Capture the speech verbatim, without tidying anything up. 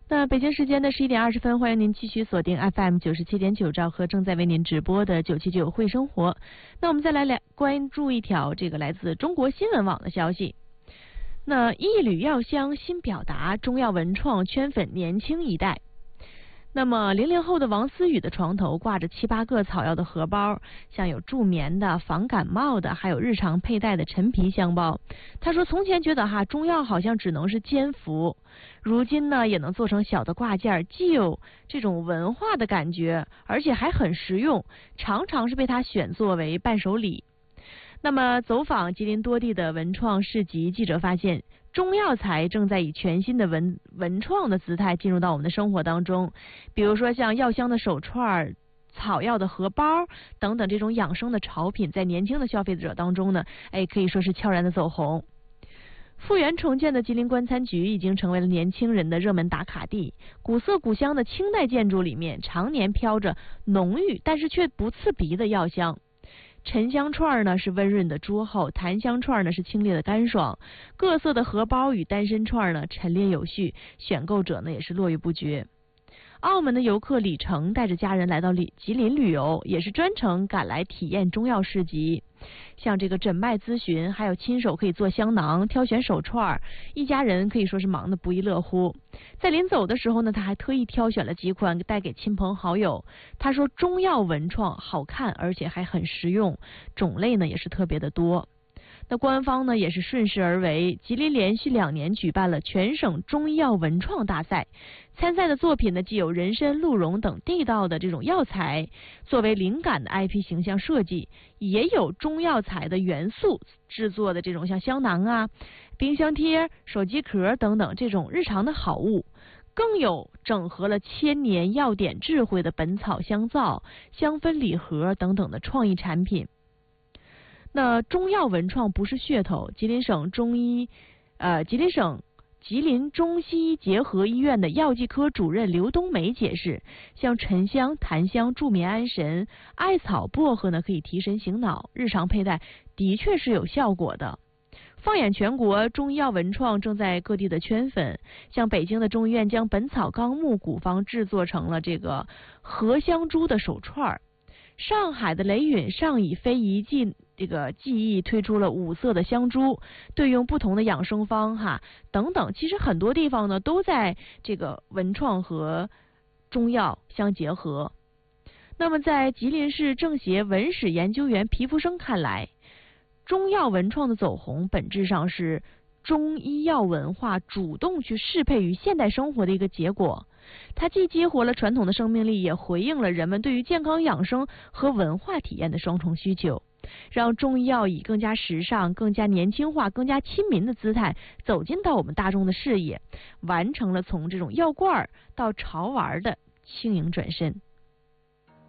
那北京时间的十一点二十分，欢迎您继续锁定 F M 九十七点九兆赫，正在为您直播的九七九会生活。那我们再来来关注一条这个来自中国新闻网的消息。那一缕药香新表达，中药文创圈粉年轻一代。那么零零后的王思雨的床头挂着七八个草药的荷包，像有助眠的、防感冒的，还有日常佩戴的陈皮香包。他说从前觉得哈中药好像只能是煎服，如今呢也能做成小的挂件，既有这种文化的感觉，而且还很实用，常常是被他选作为伴手礼。那么走访吉林多地的文创市集，记者发现中药材正在以全新的文文创的姿态进入到我们的生活当中，比如说像药香的手串、草药的荷包等等这种养生的潮品，在年轻的消费者当中呢，哎，可以说是悄然的走红。复原重建的吉林官餐局已经成为了年轻人的热门打卡地，古色古香的清代建筑里面常年飘着浓郁但是却不刺鼻的药香。沉香串呢是温润的桌后，檀香串呢是清冽的干爽，各色的荷包与单身串呢陈列有序，选购者呢也是络绎不绝。澳门的游客李成带着家人来到吉林旅游，也是专程赶来体验中药市集，像这个诊脉咨询，还有亲手可以做香囊、挑选手串，一家人可以说是忙得不亦乐乎。在临走的时候呢，他还特意挑选了几款带给亲朋好友。他说中药文创好看，而且还很实用，种类呢也是特别的多。那官方呢也是顺势而为，吉林连续两年举办了全省中医药文创大赛，参赛的作品呢既有人参、鹿茸等地道的这种药材作为灵感的 I P 形象设计，也有中药材的元素制作的这种像香囊啊、冰箱贴、手机壳等等这种日常的好物，更有整合了千年药典智慧的本草香皂、香氛礼盒等等的创意产品。那中药文创不是噱头，吉林省中医，呃，吉林省吉林中西医结合医院的药剂科主任刘冬梅解释，像沉香、檀香助眠安神，艾草、薄荷呢可以提神醒脑，日常佩戴的确是有效果的。放眼全国，中医药文创正在各地的圈粉，像北京的中医院将《本草纲目》古方制作成了这个荷香珠的手串，上海的雷允上以非遗技这个技艺推出了五色的香珠，对用不同的养生方哈等等，其实很多地方呢都在这个文创和中药相结合。那么在吉林市政协文史研究员皮福生看来，中药文创的走红本质上是中医药文化主动去适配于现代生活的一个结果，它既激活了传统的生命力，也回应了人们对于健康养生和文化体验的双重需求，让中医药以更加时尚、更加年轻化、更加亲民的姿态走进到我们大众的视野，完成了从这种药罐到潮玩的轻盈转身。